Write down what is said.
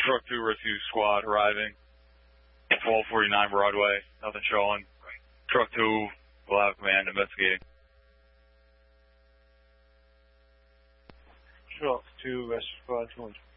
Truck 2, Rescue Squad arriving. 1249 Broadway, nothing showing. Truck 2 will have command investigating. Truck 2, Rescue Squad 200.